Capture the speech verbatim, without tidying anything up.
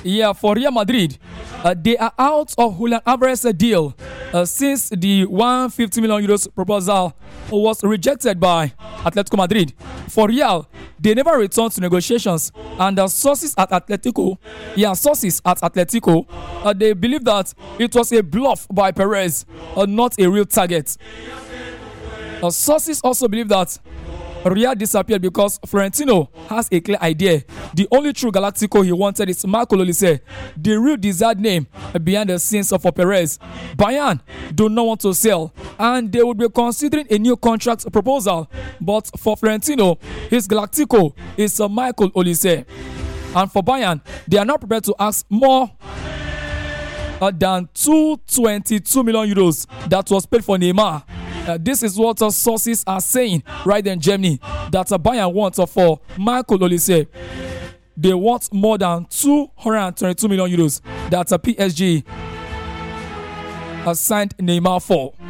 Yeah, for Real Madrid, uh, they are out of Julian Alvarez deal uh, since the one hundred fifty million euros proposal was rejected by Atletico Madrid. For Real, they never returned to negotiations, and the sources at Atletico, yeah, sources at Atletico, uh, they believe that it was a bluff by Perez, uh, not a real target. Uh, sources also believe that Real disappeared because Florentino has a clear idea. The only true Galactico he wanted is Marco Olise, the real desired name behind the scenes of Perez. Bayern do not want to sell, and they would be considering a new contract proposal. But for Florentino, his Galactico is uh, Michael Olise. And for Bayern, they are not prepared to ask more uh, than two hundred twenty-two million euros that was paid for Neymar. Uh, this is what uh, sources are saying right in Germany, that uh, Bayern wants uh, for Michael Olise. They want more than two hundred twenty-two million euros that uh, P S G has signed Neymar for.